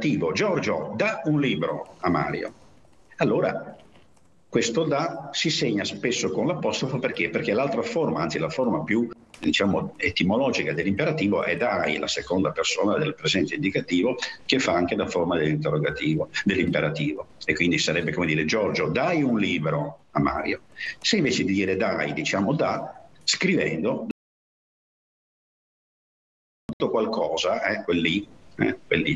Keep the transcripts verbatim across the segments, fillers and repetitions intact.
imperativo. Giorgio, dà un libro a Mario. Allora, questo da si segna spesso con l'apostrofo perché? Perché l'altra forma, anzi la forma più diciamo etimologica dell'imperativo è dai, la seconda persona del presente indicativo, che fa anche la forma dell'interrogativo, dell'imperativo. E quindi sarebbe come dire: Giorgio, dai un libro a Mario. Se invece di dire dai, diciamo da, scrivendo qualcosa, eh, quel lì, eh, quel lì.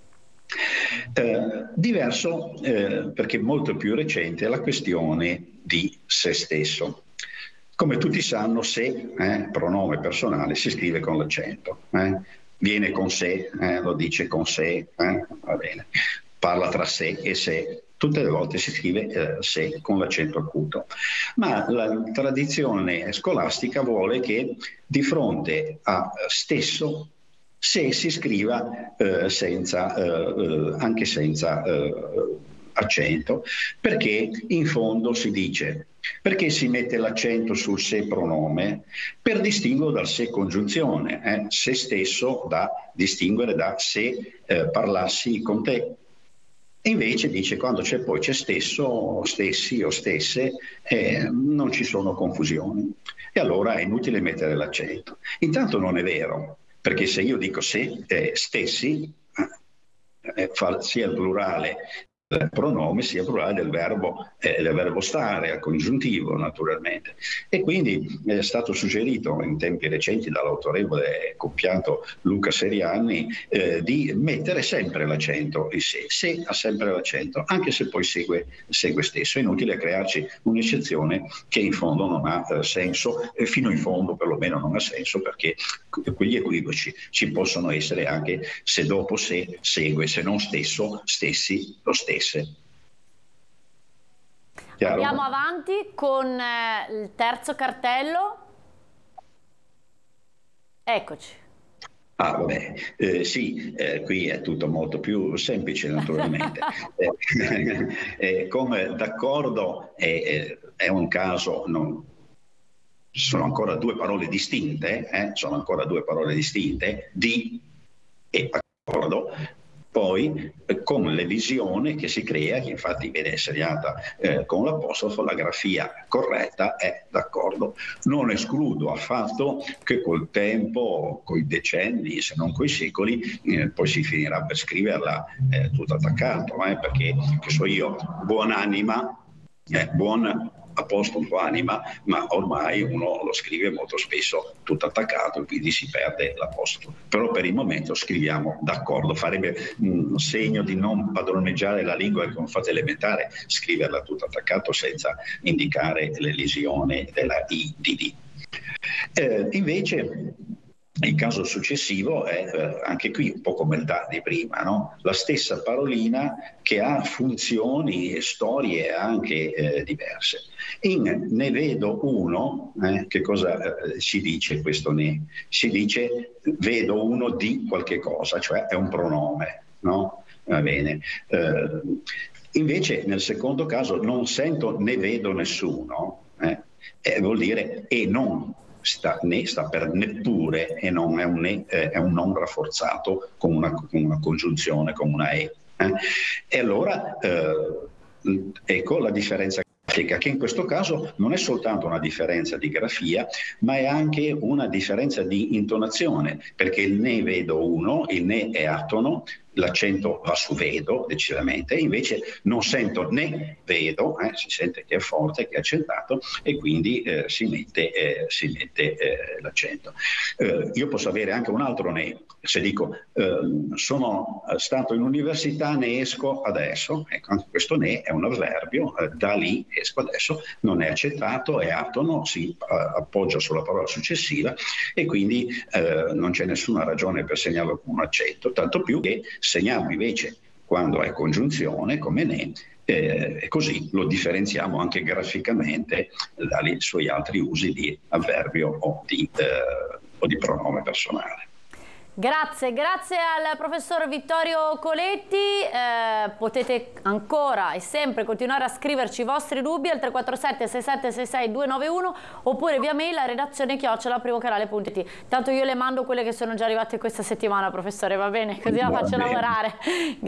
Eh, diverso, eh, perché molto più recente, è la questione di se stesso. Come tutti sanno, se, eh, pronome personale, si scrive con l'accento. Eh? Viene con sé, eh, lo dice con sé, eh? Va bene. Parla tra sé e sé. Tutte le volte si scrive eh, sé con l'accento acuto. Ma la tradizione scolastica vuole che di fronte a stesso se si scriva eh, senza, eh, anche senza eh, accento, perché in fondo si dice, perché si mette l'accento sul se pronome? Per distinguerlo dal se congiunzione, eh? Se stesso da distinguere da se eh, parlassi con te. E invece dice quando c'è poi c'è stesso, stessi o stesse, eh, non ci sono confusioni. E allora è inutile mettere l'accento. Intanto non è vero, perché se io dico se eh, stessi, eh, fa, sia il plurale del pronome sia il plurale del verbo, eh, del verbo stare, al congiuntivo naturalmente. E quindi è stato suggerito in tempi recenti dall'autorevole compianto Luca Seriani eh, di mettere sempre l'accento in se. Se ha sempre l'accento, anche se poi segue, segue stesso. È inutile crearci un'eccezione che in fondo non ha eh, senso, e fino in fondo perlomeno non ha senso, perché quegli equivoci ci possono essere anche se dopo se segue, se non stesso, stessi, lo stesso. Chiaro? Andiamo avanti con eh, il terzo cartello. Eccoci. Ah, vabbè, eh, sì, eh, qui è tutto molto più semplice naturalmente. eh, eh, come d'accordo è, è un caso, non, sono ancora due parole distinte, eh, sono ancora due parole distinte, di e d'accordo. Poi eh, con l'elisione che si crea, che infatti viene seriata eh, con l'apostrofo, la grafia corretta è d'accordo. Non escludo affatto che col tempo, coi decenni, se non coi secoli, eh, poi si finirà per scriverla eh, tutto attaccato, eh, perché, che so io, buonanima, eh, buon apostrofo anima, ma ormai uno lo scrive molto spesso tutto attaccato, quindi si perde l'apostrofo. Però per il momento scriviamo d'accordo, farebbe un segno di non padroneggiare la lingua come fate elementare, scriverla tutto attaccato senza indicare l'elisione della I di D. Eh, invece il caso successivo è eh, anche qui un po' come il da di prima, no? La stessa parolina che ha funzioni e storie anche eh, diverse. In ne vedo uno, eh, che cosa eh, si dice questo ne? Si dice vedo uno di qualche cosa, cioè è un pronome, no? Va bene. Eh, invece nel secondo caso non sento ne vedo nessuno, eh, eh, vuol dire e non. Sta, ne sta per neppure e non è un, ne, eh, è un non rafforzato con una, con una congiunzione, con una e. Eh? E allora eh, ecco la differenza grafica, che in questo caso non è soltanto una differenza di grafia, ma è anche una differenza di intonazione, perché il ne vedo uno, il ne è atono, l'accento va su vedo decisamente, e invece non sento né vedo, eh, si sente che è forte, che è accentato, e quindi eh, si mette, eh, si mette eh, l'accento. Eh, io posso avere anche un altro ne, se dico eh, sono stato in università, ne esco adesso, ecco, anche questo ne è un avverbio, eh, da lì esco adesso, non è accettato, è atono, si uh, appoggia sulla parola successiva e quindi uh, non c'è nessuna ragione per segnarlo con un accento, tanto più che segnarlo invece quando è congiunzione come ne, eh, e così lo differenziamo anche graficamente dai suoi altri usi di avverbio o di, eh, o di pronome personale. Grazie, grazie al professor Vittorio Coletti, eh, potete ancora e sempre continuare a scriverci i vostri dubbi al tre quattro sette sei sette sei sei due nove uno oppure via mail a redazione chiocciola primocanale punto it. Tanto io le mando quelle che sono già arrivate questa settimana, professore, va bene? Così la faccio lavorare.